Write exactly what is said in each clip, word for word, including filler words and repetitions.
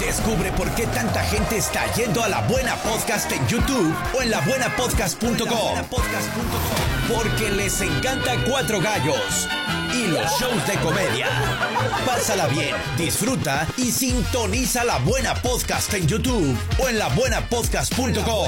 Descubre por qué tanta gente está yendo a La Buena Podcast en YouTube o en la buena podcast punto com. Porque les encanta Cuatro Gallos y los shows de comedia. Pásala bien, disfruta y sintoniza La Buena Podcast en YouTube o en la buena podcast punto com.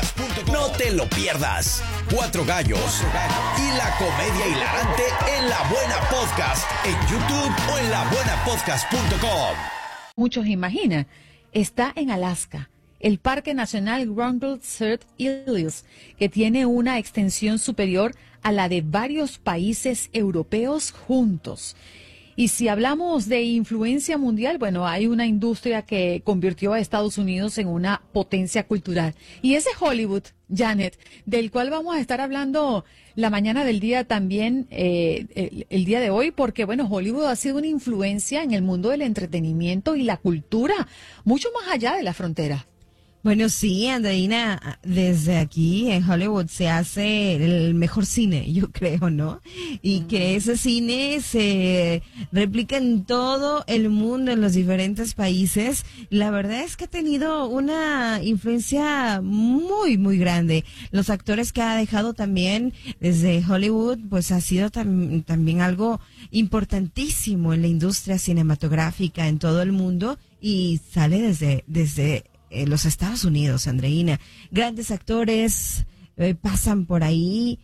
No te lo pierdas. Cuatro Gallos y la comedia hilarante en La Buena Podcast en YouTube o en la buena podcast punto com. Muchos imaginan, está en Alaska, el Parque Nacional Wrangell-St. Elias, que tiene una extensión superior a la de varios países europeos juntos. Y si hablamos de influencia mundial, bueno, hay una industria que convirtió a Estados Unidos en una potencia cultural. Y ese Hollywood, Janet, del cual vamos a estar hablando la mañana del día también, eh, el, el día de hoy, porque, bueno, Hollywood ha sido una influencia en el mundo del entretenimiento y la cultura, mucho más allá de la frontera. Bueno, sí, Andreina, desde aquí en Hollywood se hace el mejor cine, yo creo, ¿no? Y que ese cine se replica en todo el mundo, en los diferentes países. La verdad es que ha tenido una influencia muy, muy grande. Los actores que ha dejado también desde Hollywood, pues ha sido tam- también algo importantísimo en la industria cinematográfica en todo el mundo y sale desde, desde Eh, los Estados Unidos, Andreina. Grandes actores eh, pasan por ahí.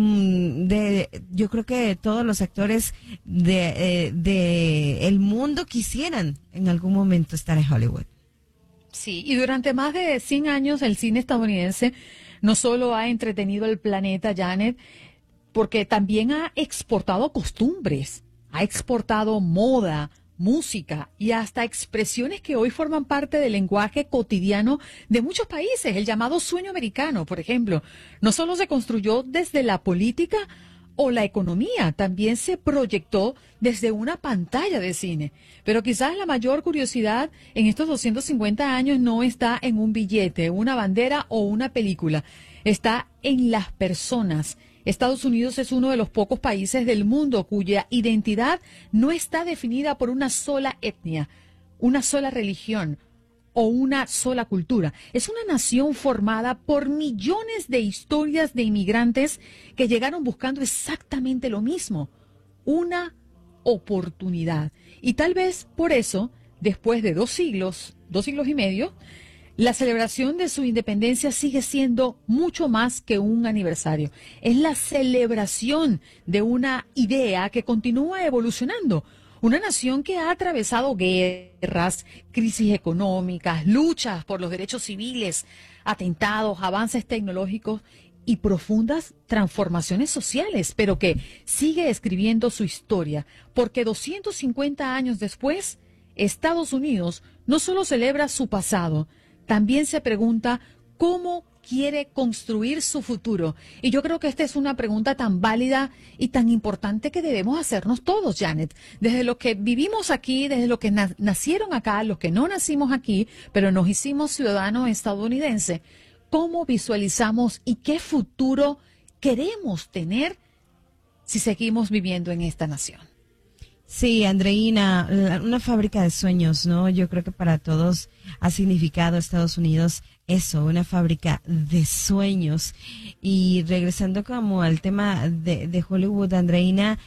Mm, de, yo creo que todos los actores de, eh, de el mundo quisieran en algún momento estar en Hollywood. Sí, y durante más de cien años el cine estadounidense no solo ha entretenido al planeta, Janet, porque también ha exportado costumbres, ha exportado moda, música y hasta expresiones que hoy forman parte del lenguaje cotidiano de muchos países. El llamado sueño americano, por ejemplo, no solo se construyó desde la política o la economía, también se proyectó desde una pantalla de cine. Pero quizás la mayor curiosidad en estos doscientos cincuenta años no está en un billete, una bandera o una película, está en las personas. Estados Unidos es uno de los pocos países del mundo cuya identidad no está definida por una sola etnia, una sola religión o una sola cultura. Es una nación formada por millones de historias de inmigrantes que llegaron buscando exactamente lo mismo, una oportunidad. Y tal vez por eso, después de dos siglos, dos siglos y medio, la celebración de su independencia sigue siendo mucho más que un aniversario. Es la celebración de una idea que continúa evolucionando. Una nación que ha atravesado guerras, crisis económicas, luchas por los derechos civiles, atentados, avances tecnológicos y profundas transformaciones sociales, pero que sigue escribiendo su historia, porque doscientos cincuenta años después, Estados Unidos no solo celebra su pasado, también se pregunta cómo quiere construir su futuro. Y yo creo que esta es una pregunta tan válida y tan importante que debemos hacernos todos, Janet. Desde los que vivimos aquí, desde los que na- nacieron acá, los que no nacimos aquí, pero nos hicimos ciudadanos estadounidenses, ¿cómo visualizamos y qué futuro queremos tener si seguimos viviendo en esta nación? Sí, Andreina, la- una fábrica de sueños, ¿no? Yo creo que para todos ha significado Estados Unidos eso, una fábrica de sueños. Y regresando como al tema de, de Hollywood, Andreina,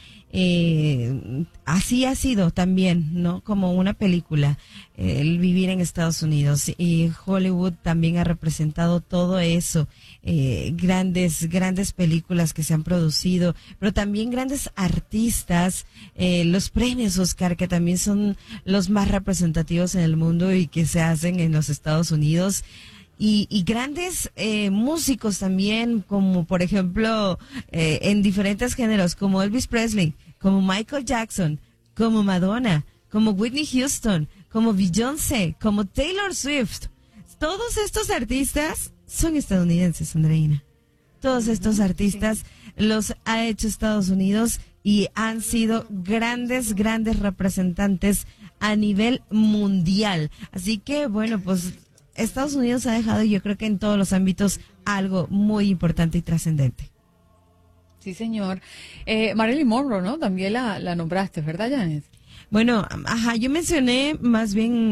eh, así ha sido también, ¿no? Como una película, eh, el vivir en Estados Unidos. Y Hollywood también ha representado todo eso, eh, grandes, grandes películas que se han producido, pero también grandes artistas, eh, los premios Oscar, que también son los más representativos en el mundo y que se hacen en los Estados Unidos. Y, y grandes eh, músicos también, como por ejemplo eh, en diferentes géneros, como Elvis Presley, como Michael Jackson, como Madonna, como Whitney Houston, como Beyoncé, como Taylor Swift. Todos estos artistas son estadounidenses, Andreina. Todos estos artistas los ha hecho Estados Unidos y han sido grandes, grandes representantes a nivel mundial. Así que, bueno, pues Estados Unidos ha dejado, yo creo que en todos los ámbitos, algo muy importante y trascendente. Sí, señor. Eh, Marilyn Monroe, ¿no? También la, la nombraste, ¿verdad, Janet? Bueno, ajá, yo mencioné más bien